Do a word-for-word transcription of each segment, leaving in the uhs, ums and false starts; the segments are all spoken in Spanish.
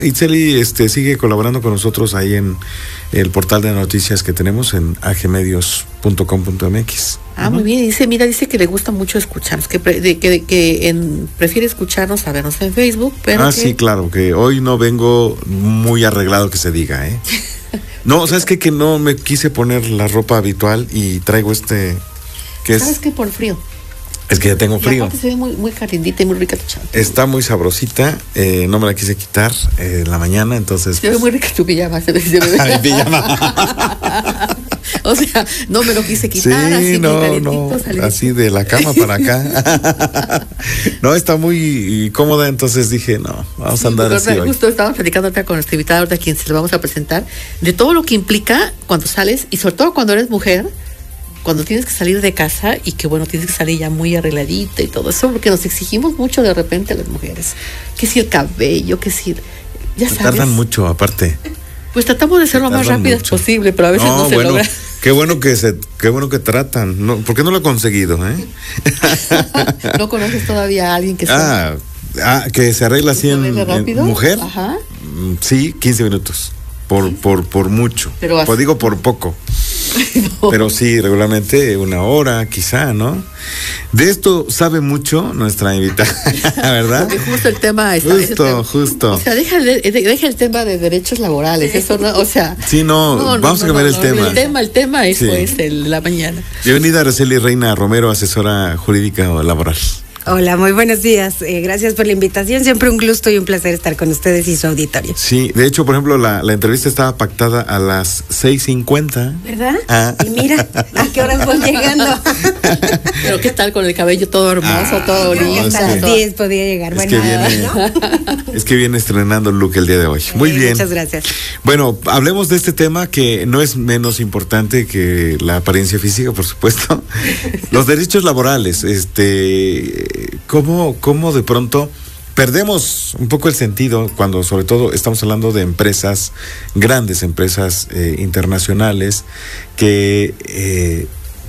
Itzeli este, sigue colaborando con nosotros ahí en el portal de noticias que tenemos en a g medios punto com punto m x. Ah, uh-huh. Muy bien. Dice, mira, dice que le gusta mucho escucharnos, que pre, de, que, que en, prefiere escucharnos a vernos en Facebook, pero Ah, que... sí, claro, que hoy no vengo muy arreglado, que se diga, ¿eh? No, ¿sabes qué? Que no me quise poner la ropa habitual y traigo este... que ¿Sabes es... qué? Por frío. Es que ya tengo frío. Y aparte se ve muy, muy calentita y muy rica tu champú. Está muy sabrosita, eh, no me la quise quitar eh, en la mañana, entonces... Se ve muy rica tu pijama, se ve, se ve. Mi pijama. O sea, no me lo quise quitar, sí, así no, no, así de la cama para acá. No, está muy cómoda, entonces dije, no, vamos sí, a andar así hoy. Justo estábamos platicando acá con nuestra invitada, ahorita a quien se lo vamos a presentar, de todo lo que implica cuando sales, y sobre todo cuando eres mujer, cuando tienes que salir de casa y que bueno, tienes que salir ya muy arregladita y todo eso, porque nos exigimos mucho de repente a las mujeres. Que si el cabello, que si, ya sabes. Tardan mucho, aparte. Pues tratamos de ser lo más rápidas posible, pero a veces no, no se bueno, logra. Qué bueno que se, qué bueno que tratan. No, ¿por qué no lo he conseguido, eh? ¿No conoces todavía a alguien que ah, ah, que se arregla así en, en mujer? Ajá. Sí, quince minutos. Por, ¿sí? por, por mucho. Pero así... pues digo por poco. No. Pero sí, regularmente una hora, quizá, ¿no? De esto sabe mucho nuestra invitada, ¿verdad? Porque justo el tema está, justo, tema, justo. O sea, deja, deja el tema de derechos laborales, eso no, o sea. Sí, no, no vamos no, a cambiar no, el tema. El tema, el tema es sí. pues el, la mañana. Bienvenida Araceli Reina Romero, asesora jurídica laboral. Hola, muy buenos días. Eh, gracias por la invitación. Siempre un gusto y un placer estar con ustedes y su auditorio. Sí, de hecho, por ejemplo, la, la entrevista estaba pactada a las seis cincuenta. ¿Verdad? Ah. Y mira, ¿a qué horas voy llegando? Pero ¿qué tal con el cabello todo hermoso, ah, todo lindo? No, hasta las diez podía llegar. Es, bueno, que viene, ¿no? Es que viene estrenando el look el día de hoy. Muy eh, bien. Muchas gracias. Bueno, hablemos de este tema que no es menos importante que la apariencia física, por supuesto. Los derechos laborales, este, ¿cómo cómo de pronto perdemos un poco el sentido cuando sobre todo estamos hablando de empresas, grandes empresas eh, internacionales que eh,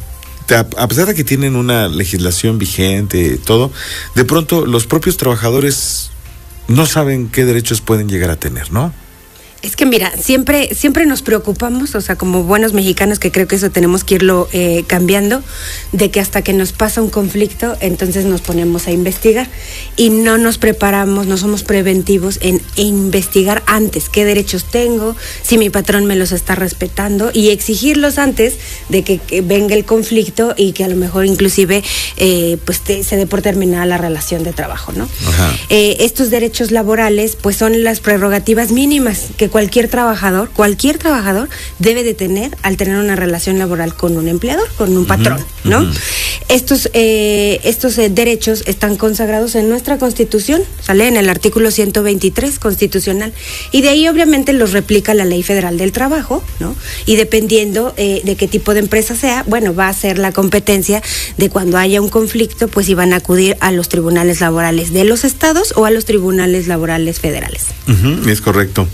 a pesar de que tienen una legislación vigente, todo, de pronto los propios trabajadores no saben qué derechos pueden llegar a tener, ¿no? Es que mira, siempre siempre nos preocupamos, o sea, como buenos mexicanos, que creo que eso tenemos que irlo eh, cambiando, de que hasta que nos pasa un conflicto, entonces nos ponemos a investigar y no nos preparamos, no somos preventivos en investigar antes qué derechos tengo, si mi patrón me los está respetando y exigirlos antes de que, que venga el conflicto y que a lo mejor inclusive eh, pues te, se dé por terminada la relación de trabajo, ¿no? Ajá. Eh, estos derechos laborales pues son las prerrogativas mínimas que cualquier trabajador, cualquier trabajador debe de tener al tener una relación laboral con un empleador, con un patrón, uh-huh, ¿no? Uh-huh. Estos eh, estos eh, derechos están consagrados en nuestra Constitución, sale en el artículo ciento veintitrés constitucional, y de ahí obviamente los replica la Ley Federal del Trabajo, ¿no? Y dependiendo eh, de qué tipo de empresa sea, bueno, va a ser la competencia de cuando haya un conflicto, pues iban a acudir a los tribunales laborales de los estados o a los tribunales laborales federales. Uh-huh, es correcto.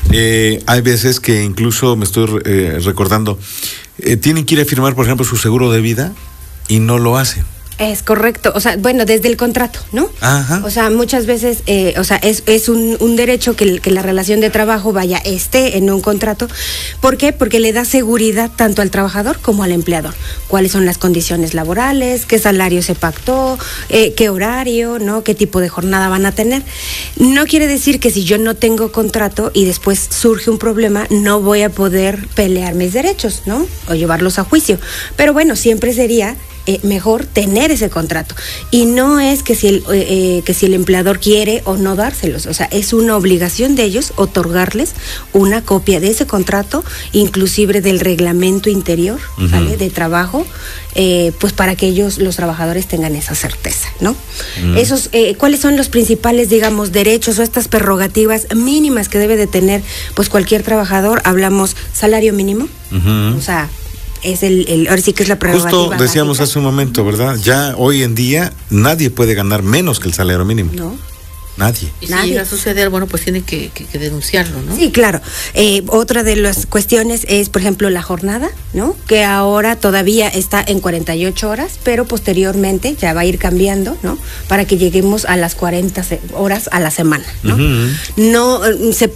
Eh, hay veces que incluso me estoy eh, recordando, eh, tienen que ir a firmar, por ejemplo, su seguro de vida y no lo hacen. Es correcto, o sea, bueno, desde el contrato, ¿no? Ajá. O sea, muchas veces, eh, o sea, es, es un, un derecho que, que la relación de trabajo vaya, esté en un contrato. ¿Por qué? Porque le da seguridad tanto al trabajador como al empleador. ¿Cuáles son las condiciones laborales? ¿Qué salario se pactó? Eh, ¿Qué horario? ¿No? ¿Qué tipo de jornada van a tener? No quiere decir que si yo no tengo contrato y después surge un problema, no voy a poder pelear mis derechos, ¿no? O llevarlos a juicio. Pero bueno, siempre sería Eh, mejor tener ese contrato, y no es que si el eh, eh, que si el empleador quiere o no dárselos, o sea, es una obligación de ellos otorgarles una copia de ese contrato, inclusive del reglamento interior, uh-huh, ¿vale? De trabajo, eh, pues para que ellos, los trabajadores, tengan esa certeza, ¿no? Uh-huh. Esos, eh, ¿cuáles son los principales, digamos, derechos o estas prerrogativas mínimas que debe de tener, pues cualquier trabajador? Hablamos salario mínimo, uh-huh, o sea, es el, el ahora sí que es la prerrogativa. Justo decíamos básica hace un momento, ¿verdad? Ya hoy en día nadie puede ganar menos que el salario mínimo. No. Nadie. Y si Nadie. llega a suceder, bueno, pues tienen que, que, que denunciarlo, ¿no? Sí, claro. Eh, otra de las cuestiones es, por ejemplo, la jornada, ¿no? Que ahora todavía está en cuarenta y ocho horas, pero posteriormente ya va a ir cambiando, ¿no? Para que lleguemos a las cuarenta horas a la semana, ¿no? Uh-huh. No, se